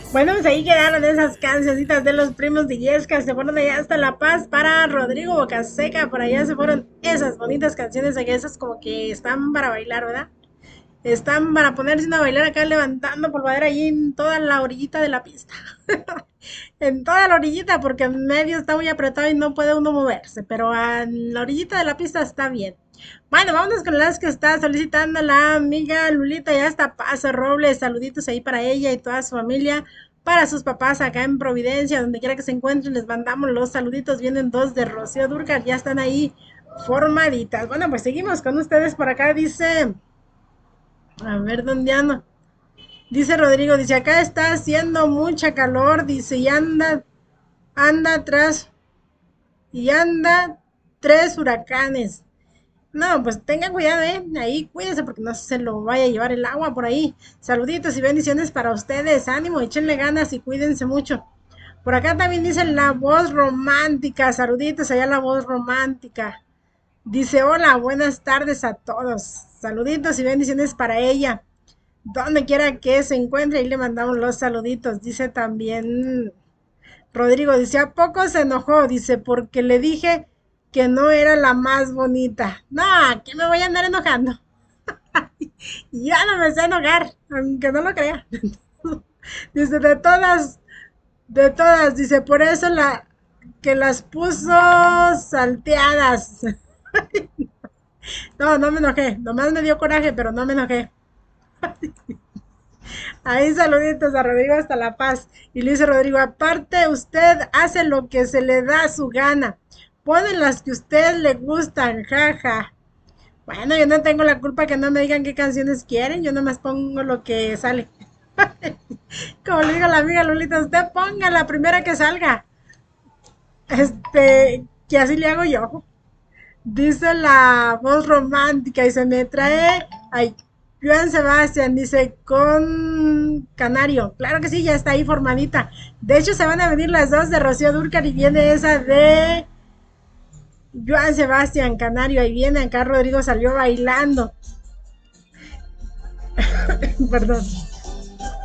Bueno, pues ahí quedaron esas cancioncitas de los primos de Yesca. Se fueron allá hasta La Paz para Rodrigo Bocaseca. Por allá se fueron esas bonitas canciones, esas como que están para bailar, ¿verdad? Están para ponerse a bailar acá levantando polvadera ahí en toda la orillita de la pista. En toda la orillita, porque en medio está muy apretado y no puede uno moverse. Pero en la orillita de la pista está bien. Bueno, vámonos con las que está solicitando la amiga Lulita. Ya está Paso Robles. Saluditos ahí para ella y toda su familia. Para sus papás acá en Providencia, donde quiera que se encuentren, les mandamos los saluditos. Vienen dos de Rocío Dúrcal, ya están ahí formaditas. Bueno, pues seguimos con ustedes por acá. Dice, a ver dónde ando. Dice Rodrigo, dice, acá está haciendo mucha calor, dice, anda atrás, y anda tres huracanes. No, pues tengan cuidado, ahí cuídense porque no se lo vaya a llevar el agua por ahí. Saluditos y bendiciones para ustedes, ánimo, échenle ganas y cuídense mucho. Por acá también dice la voz romántica, saluditos allá la voz romántica. Dice, hola, buenas tardes a todos. Saluditos y bendiciones para ella. Donde quiera que se encuentre, ahí le mandamos los saluditos. Dice también Rodrigo, dice, ¿a poco se enojó? Dice, porque le dije que no era la más bonita. No, que me voy a andar enojando. Ya no me sé enojar, aunque no lo crea. Dice, de todas, dice, por eso que las puso salteadas. No, no me enojé, nomás me dio coraje, pero no me enojé. Ahí saluditos a Rodrigo hasta La Paz. Y le dice Rodrigo, aparte usted hace lo que se le da su gana. Pone las que a usted le gustan, jaja. Bueno, yo no tengo la culpa que no me digan qué canciones quieren, yo nomás pongo lo que sale. Como le digo a la amiga Lolita, usted ponga la primera que salga. Que así le hago yo. Dice la voz romántica y se me trae. Ay, Joan Sebastián dice con Canario. Claro que sí, ya está ahí formadita. De hecho, se van a venir las dos de Rocío Dúrcal y viene esa de Joan Sebastián Canario. Ahí viene acá, Rodrigo salió bailando. Perdón.